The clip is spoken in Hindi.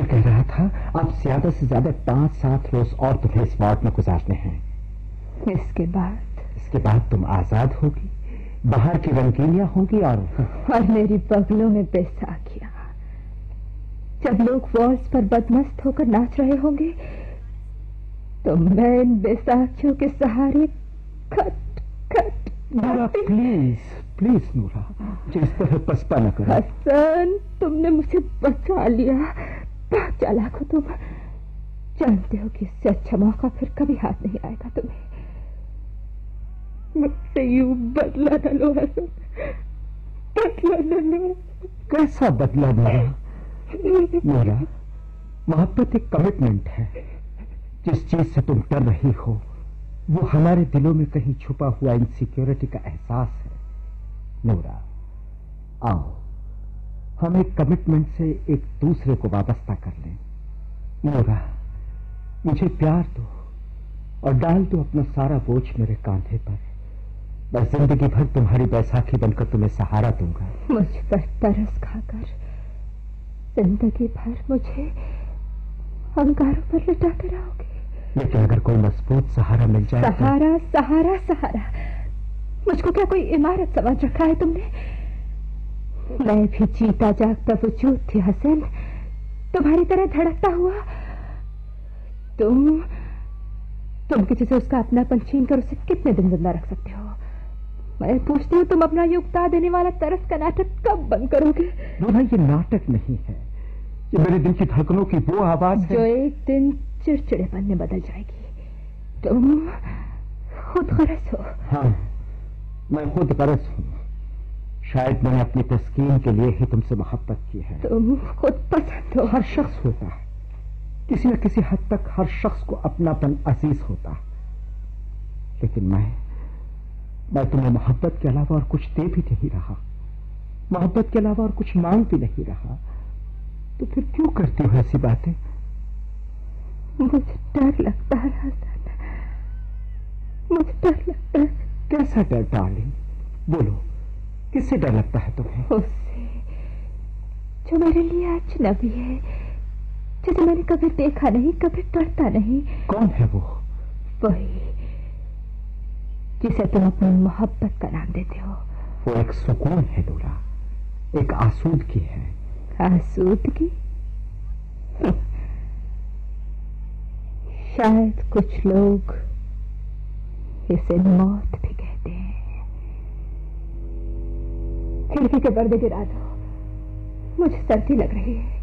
मैं कह रहा था आप ज्यादा से ज्यादा 5-7 रोज और तुम्हें इस वार्ड में गुजारने हैं। इसके बाद तुम आजाद होगी, बाहर की रंगीनियां होंगी और मेरी बगलों में बैसाखियां। जब लोग वॉल्स पर बदमस्त होकर नाच रहे होंगे तो मैं इन बैसाखियों के सहारे खट खट। नूरा प्लीज नूरा, जिस तरह पसपा न करो। हसन, तुमने मुझे बचा लिया। बहुत चालाक हो तुम। जानते हो कि इससे अच्छा मौका फिर कभी हाथ नहीं आएगा तुम्हें। मुझसे यूं बदला न लो हसन, बदला न लो। कैसा बदला नूरा? नूरा, मोहब्बत एक कमिटमेंट है। जिस चीज से तुम डर रही हो वो हमारे दिलों में कहीं छुपा हुआ इनसिक्योरिटी का एहसास है। नूरा, आओ हम एक कमिटमेंट से एक दूसरे को वाबस्ता कर लें। नूरा, मुझे प्यार दो और डाल दो अपना सारा बोझ मेरे कांधे पर। मैं जिंदगी भर तुम्हारी बैसाखी बनकर तुम्हें सहारा दूंगा। मुझ पर तरस खाकर जिंदगी भर मुझे अंगारों पर लिटाते रहोगे। लेकिन अगर कोई मजबूत सहारा मिल जाए। सहारा सहारा सहारा? मुझको क्या कोई इमारत समझ रखा है तुमने? मैं भी जीता जागता वजूद थी हसन, तुम्हारी तरह धड़कता हुआ। तुम किसी से उसका अपनापन छीन कर उसे कितने दिन जिंदा रख सकते हो? मैं पूछती हूँ, तुम अपना युक्ता देने वाला तरस का नाटक कब बंद करोगे? नूरा, ये नाटक नहीं है, ये मेरे दिल की धड़कनों की वो आवाज है जो एक दिन चिड़चिड़ेपन में बदल जाएगी। तुम खुद गरज हो। हाँ, मैं खुद गरज हूँ। शायद मैंने अपनी तस्कीन के लिए ही तुमसे मोहब्बत की है। तुम खुद पसंद हो। हर शख्स होता है, किसी न किसी हद तक हर शख्स को अपनापन अजीज होता है। लेकिन मैं तुम्हें मोहब्बत के अलावा और कुछ दे भी नहीं रहा, मोहब्बत के अलावा और कुछ मांग भी नहीं रहा। तो फिर क्यों करती हो ऐसी बातें? मुझे डर लगता है हसन, मुझे डर लगता है। कैसा डर डार्लिंग? बोलो, किससे डर लगता है तुम्हें? उससे जो मेरे लिए अजनबी है, जिसे मैंने कभी देखा नहीं, कभी पढ़ता नहीं। कौन है वो? वही जिसे तुम अपनी मोहब्बत का नाम देते हो। वो एक सुकून है नूरा, एक आसूदगी है। आसूदगी? शायद कुछ लोग इसे मौत भी कहते हैं। खिड़की के पर्दे गिरा दो, मुझे सर्दी लग रही है।